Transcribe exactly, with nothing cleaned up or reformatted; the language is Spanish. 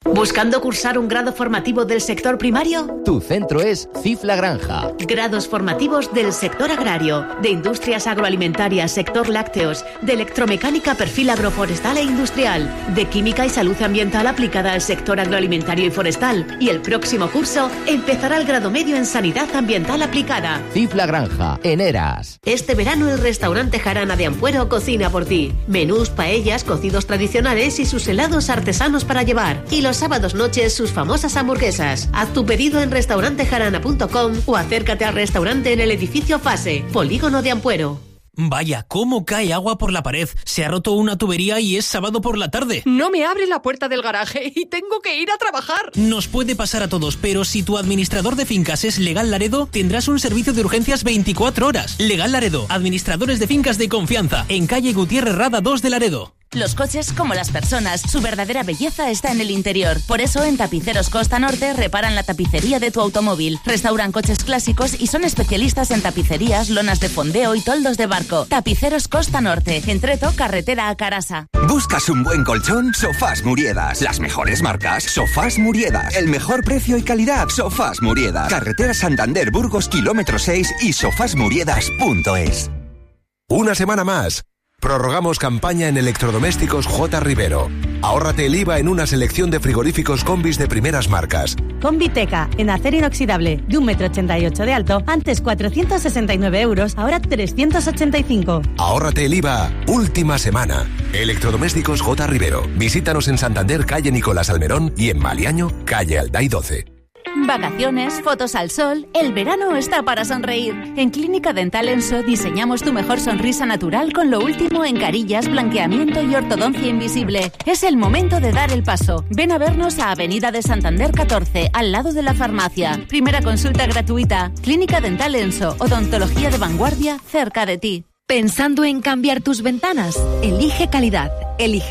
¿Buscando cursar un grado formativo del sector primario? Tu centro es C I F La Granja. Grados formativos del sector agrario, de industrias agroalimentarias, sector lácteos, de electromecánica, perfil agroforestal e industrial, de química y salud ambiental aplicada al sector agroalimentario y forestal. Y el próximo curso empezará el grado medio en sanidad ambiental aplicada. C I F La Granja, en Eras. Este verano el restaurante Jarana de Ampuero cocina por ti. Menús, paellas, cocidos tradicionales y sus helados artesanos para llevar. Y los sábados noches sus famosas hamburguesas. Haz tu pedido en restaurante jarana punto com o acércate al restaurante en el edificio Fase, Polígono de Ampuero. Vaya, cómo cae agua por la pared. Se ha roto una tubería y es sábado por la tarde. No me abre la puerta del garaje y tengo que ir a trabajar. Nos puede pasar a todos, pero si tu administrador de fincas es Legal Laredo, tendrás un servicio de urgencias veinticuatro horas. Legal Laredo, administradores de fincas de confianza, en calle Gutiérrez Rada dos de Laredo. Los coches, como las personas, su verdadera belleza está en el interior. Por eso, en Tapiceros Costa Norte reparan la tapicería de tu automóvil. Restauran coches clásicos y son especialistas en tapicerías, lonas de fondeo y toldos de barco. Tapiceros Costa Norte, en Treto, carretera a Carasa. ¿Buscas un buen colchón? Sofás Muriedas. Las mejores marcas. Sofás Muriedas. El mejor precio y calidad. Sofás Muriedas. Carretera Santander Burgos, kilómetro seis y sofás muriedas punto es. Una semana más. Prorrogamos campaña en electrodomésticos J. Rivero. Ahórrate el I V A en una selección de frigoríficos combis de primeras marcas. Combiteca, en acero inoxidable, de un metro ochenta y ocho de alto, antes cuatrocientos sesenta y nueve euros, ahora trescientos ochenta y cinco. Ahórrate el I V A, última semana. Electrodomésticos J. Rivero. Visítanos en Santander, calle Nicolás Almerón, y en Maliaño, calle Alday doce. Vacaciones, fotos al sol, el verano está para sonreír. En Clínica Dental Enso diseñamos tu mejor sonrisa natural con lo último en carillas, blanqueamiento y ortodoncia invisible. Es el momento de dar el paso. Ven a vernos a Avenida de Santander catorce, al lado de la farmacia. Primera consulta gratuita. Clínica Dental Enso, odontología de vanguardia cerca de ti. ¿Pensando en cambiar tus ventanas? Elige calidad. Elige